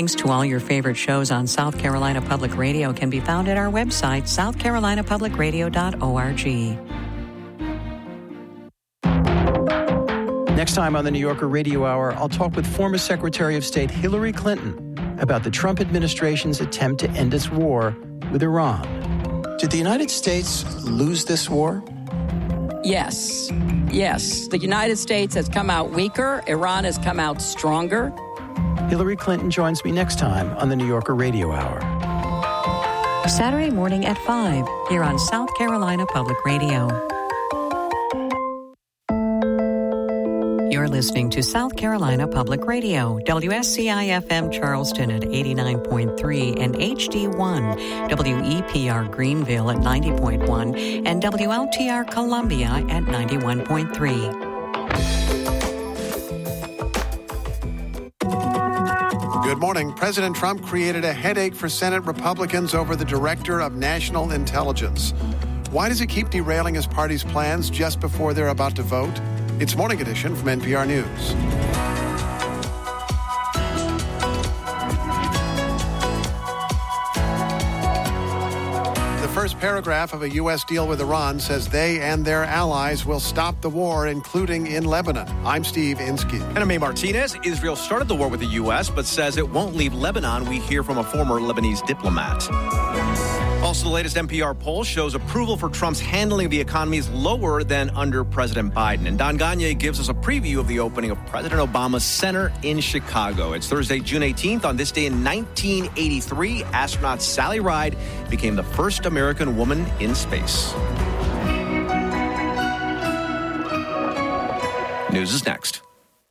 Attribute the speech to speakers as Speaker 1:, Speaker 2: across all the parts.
Speaker 1: Links to all your favorite shows on South Carolina Public Radio can be found at our website, southcarolinapublicradio.org.
Speaker 2: Next time on the New Yorker Radio Hour, I'll talk with former Secretary of State Hillary Clinton about the Trump administration's attempt to end its war with Iran. Did the United States lose this war?
Speaker 3: Yes. The United States has come out weaker. Iran has come out stronger.
Speaker 2: Hillary Clinton joins me next time on the New Yorker Radio Hour.
Speaker 1: Saturday morning at 5 here on South Carolina Public Radio. You're listening to South Carolina Public Radio, WSCI-FM Charleston at 89.3 and HD1, WEPR Greenville at 90.1, and WLTR Columbia at 91.3.
Speaker 4: Good morning. President Trump created a headache for Senate Republicans over the Director of National Intelligence. Why does he keep derailing his party's plans just before they're about to vote? It's Morning Edition from NPR News. The first paragraph of a U.S. deal with Iran says they and their allies will stop the war, including in Lebanon. I'm Steve Inskeep.
Speaker 5: And I'm May Martinez. Israel started the war with the U.S., but says it won't leave Lebanon. We hear from a former Lebanese diplomat. Also, the latest NPR poll shows approval for Trump's handling of the economy is lower than under President Biden. And Don Gagne gives us a preview of the opening of President Obama's center in Chicago. It's Thursday, June 18th. On this day in 1983, astronaut Sally Ride became the first American woman in space. News is next.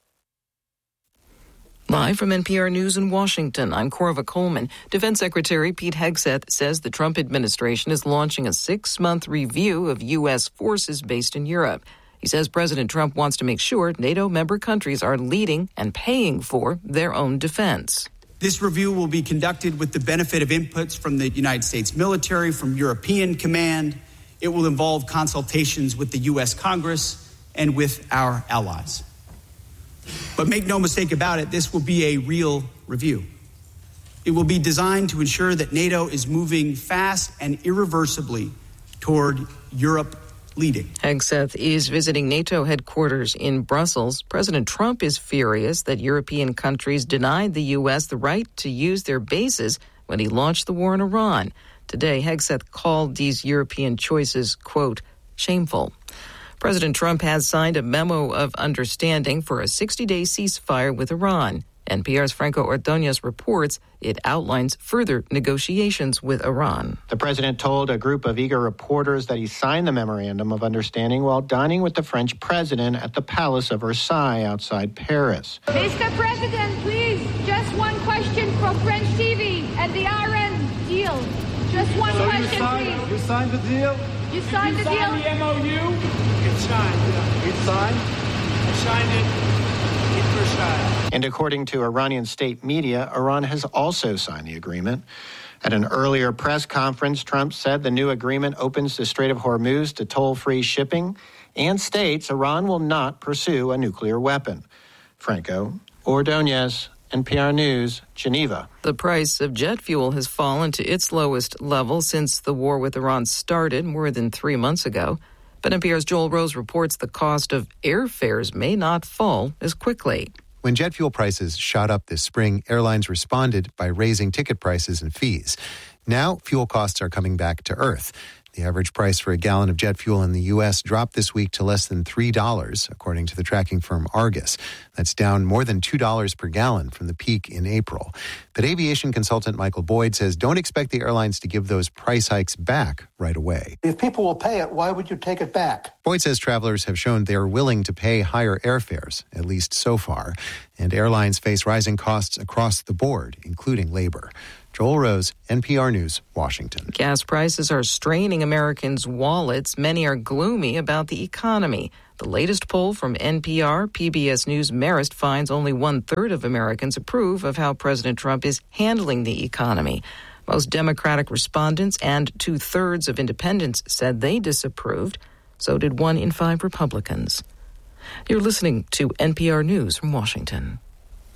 Speaker 6: Live from NPR News in Washington, I'm Corva Coleman. Defense Secretary Pete Hegseth says the Trump administration is launching a 6-month review of U.S. forces based in Europe. He says President Trump wants to make sure NATO member countries are leading and paying for their own defense.
Speaker 7: This review will be conducted with the benefit of inputs from the United States military, from European Command. It will involve consultations with the U.S. Congress and with our allies. But make no mistake about it, this will be a real review. It will be designed to ensure that NATO is moving fast and irreversibly toward Europe leading.
Speaker 6: Hegseth is visiting NATO headquarters in Brussels. President Trump is furious that European countries denied the U.S. the right to use their bases when he launched the war in Iran. Today, Hegseth called these European choices, quote, shameful. President Trump has signed a memo of understanding for a 60-day ceasefire with Iran. NPR's Franco Ordonez reports it outlines further negotiations with Iran.
Speaker 8: The president told a group of eager reporters that he signed the memorandum of understanding while dining with the French president at the Palace of Versailles outside Paris.
Speaker 9: Mr. President, please, just one question from French TV and the RN deal. Just one question, please.
Speaker 10: You signed the deal?
Speaker 9: You signed the deal?
Speaker 10: You signed the MOU? It's signed, yeah. It's signed? I signed it in Versailles.
Speaker 8: And according to Iranian state media, Iran has also signed the agreement. At an earlier press conference, Trump said the new agreement opens the Strait of Hormuz to toll-free shipping and states Iran will not pursue a nuclear weapon. Franco Ordonez, NPR News, Geneva.
Speaker 6: The price of jet fuel has fallen to its lowest level since the war with Iran started more than 3 months ago. But NPR's Joel Rose reports the cost of airfares may not fall as quickly.
Speaker 11: When jet fuel prices shot up this spring, airlines responded by raising ticket prices and fees. Now, fuel costs are coming back to earth. The average price for a gallon of jet fuel in the U.S. dropped this week to less than $3, according to the tracking firm Argus. That's down more than $2 per gallon from the peak in April. But aviation consultant Michael Boyd says don't expect the airlines to give those price hikes back right away.
Speaker 12: If people will pay it, why would you take it back?
Speaker 11: Boyd says travelers have shown they are willing to pay higher airfares, at least so far. And airlines face rising costs across the board, including labor. Joel Rose, NPR News, Washington.
Speaker 6: Gas prices are straining Americans' wallets. Many are gloomy about the economy. The latest poll from NPR, PBS News Marist finds only 1/3 of Americans approve of how President Trump is handling the economy. Most Democratic respondents and 2/3 of independents said they disapproved. So did 1 in 5 Republicans. You're listening to NPR News from Washington.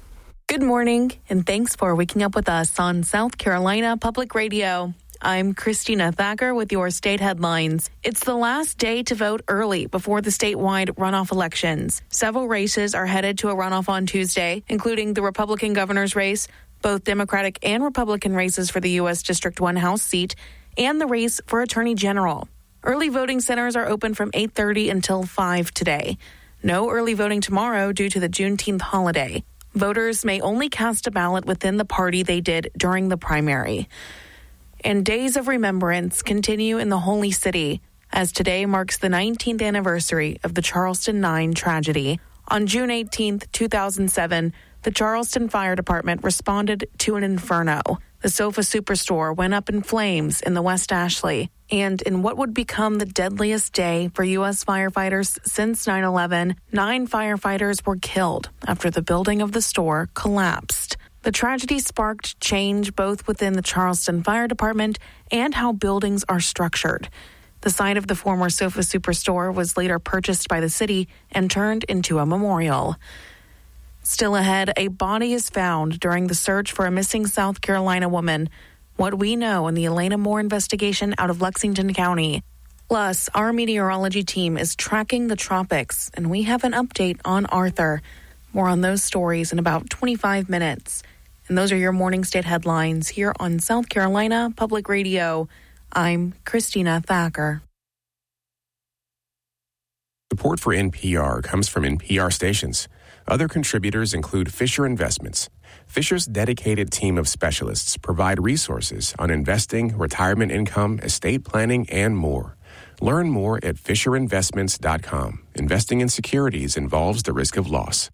Speaker 13: Good morning, and thanks for waking up with us on South Carolina Public Radio. I'm Christina Thacker with your state headlines. It's the last day to vote early before the statewide runoff elections. Several races are headed to a runoff on Tuesday, including the Republican governor's race, both Democratic and Republican races for the U.S. District 1 House seat, and the race for Attorney General. Early voting centers are open from 8:30 until 5 today. No early voting tomorrow due to the Juneteenth holiday. Voters may only cast a ballot within the party they did during the primary. And days of remembrance continue in the Holy City, as today marks the 19th anniversary of the Charleston 9 tragedy. On June 18, 2007, the Charleston Fire Department responded to an inferno. The Sofa Superstore went up in flames in the West Ashley, and in what would become the deadliest day for U.S. firefighters since 9/11, 9 firefighters were killed after the building of the store collapsed. The tragedy sparked change both within the Charleston Fire Department and how buildings are structured. The site of the former Sofa Superstore was later purchased by the city and turned into a memorial. Still ahead, a body is found during the search for a missing South Carolina woman. What we know in the Elena Moore investigation out of Lexington County. Plus, our meteorology team is tracking the tropics, and we have an update on Arthur. More on those stories in about 25 minutes. And those are your morning state headlines here on South Carolina Public Radio. I'm Christina Thacker.
Speaker 14: Support for NPR comes from NPR stations. Other contributors include Fisher Investments. Fisher's dedicated team of specialists provide resources on investing, retirement income, estate planning, and more. Learn more at FisherInvestments.com. Investing in securities involves the risk of loss.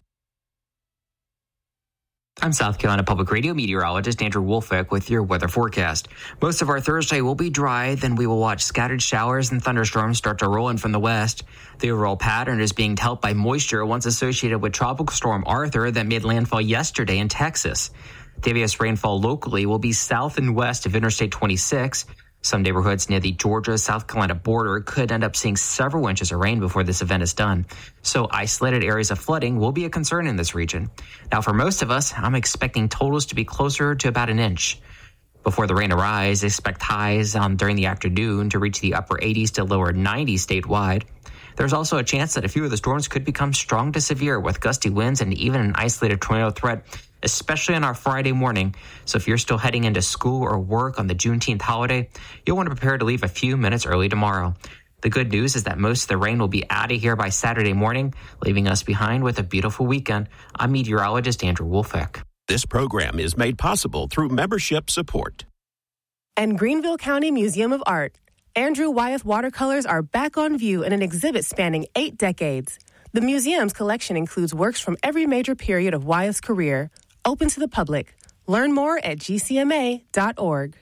Speaker 15: I'm South Carolina Public Radio meteorologist Andrew Wolfeck with your weather forecast. Most of our Thursday will be dry, then we will watch scattered showers and thunderstorms start to roll in from the west. The overall pattern is being helped by moisture once associated with Tropical Storm Arthur that made landfall yesterday in Texas. The heaviest rainfall locally will be south and west of Interstate 26. Some neighborhoods near the Georgia-South Carolina border could end up seeing several inches of rain before this event is done. So isolated areas of flooding will be a concern in this region. Now, for most of us, I'm expecting totals to be closer to about an inch. Before the rain arrives, expect highs during the afternoon to reach the upper 80s to lower 90s statewide. There's also a chance that a few of the storms could become strong to severe with gusty winds and even an isolated tornado threat, especially on our Friday morning. So if you're still heading into school or work on the Juneteenth holiday, you'll want to prepare to leave a few minutes early tomorrow. The good news is that most of the rain will be out of here by Saturday morning, leaving us behind with a beautiful weekend. I'm meteorologist Andrew Wolfeck.
Speaker 16: This program is made possible through membership support.
Speaker 17: And Greenville County Museum of Art. Andrew Wyeth watercolors are back on view in an exhibit spanning 8 decades. The museum's collection includes works from every major period of Wyeth's career. Open to the public. Learn more at gcma.org.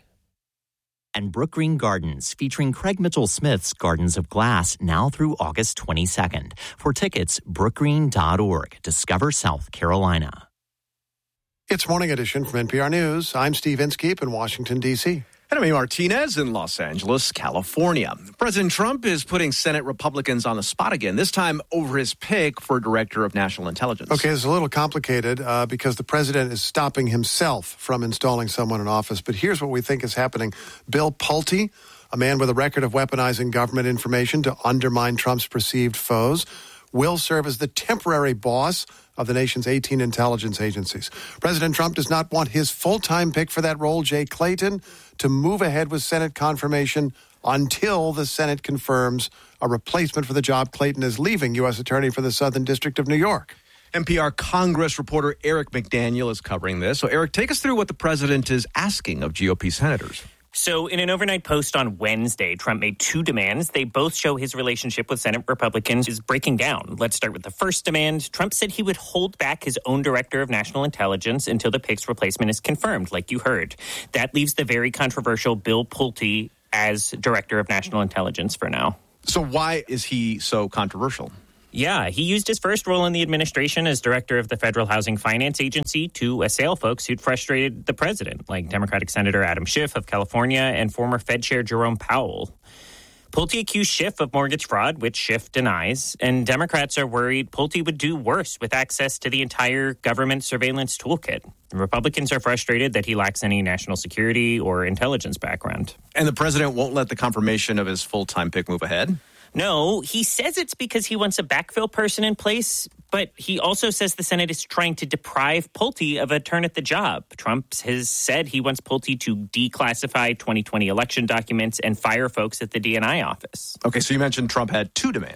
Speaker 18: And Brookgreen Gardens, featuring Craig Mitchell-Smith's Gardens of Glass, now through August 22nd. For tickets, brookgreen.org. Discover South Carolina.
Speaker 4: It's Morning Edition from NPR News. I'm Steve Inskeep in Washington, D.C.
Speaker 5: And I'm Martinez in Los Angeles, California. President Trump is putting Senate Republicans on the spot again, this time over his pick for Director of National Intelligence.
Speaker 4: Okay, it's a little complicated because the president is stopping himself from installing someone in office. But here's what we think is happening. Bill Pulte, a man with a record of weaponizing government information to undermine Trump's perceived foes, will serve as the temporary boss of the nation's 18 intelligence agencies. President Trump does not want his full-time pick for that role, Jay Clayton, to move ahead with Senate confirmation until the Senate confirms a replacement for the job. Clayton is leaving U.S. Attorney for the Southern District of New York.
Speaker 5: NPR Congress reporter Eric McDaniel is covering this. So, Eric, take us through what the president is asking of GOP senators.
Speaker 19: So in an overnight post on Wednesday, Trump made 2 demands. They both show his relationship with Senate Republicans is breaking down. Let's start with the first demand. Trump said he would hold back his own Director of National Intelligence until the pick's replacement is confirmed, like you heard. That leaves the very controversial Bill Pulte as Director of National Intelligence for now.
Speaker 5: So why is he so controversial?
Speaker 19: Yeah, he used his first role in the administration as director of the Federal Housing Finance Agency to assail folks who'd frustrated the president, like Democratic Senator Adam Schiff of California and former Fed Chair Jerome Powell. Pulte accused Schiff of mortgage fraud, which Schiff denies, and Democrats are worried Pulte would do worse with access to the entire government surveillance toolkit. Republicans are frustrated that he lacks any national security or intelligence background.
Speaker 5: And the president won't let the confirmation of his full-time pick move ahead?
Speaker 19: No, he says it's because he wants a backfill person in place, but he also says the Senate is trying to deprive Pulte of a turn at the job. Trump has said he wants Pulte to declassify 2020 election documents and fire folks at the DNI office.
Speaker 5: Okay, so you mentioned Trump had two demands.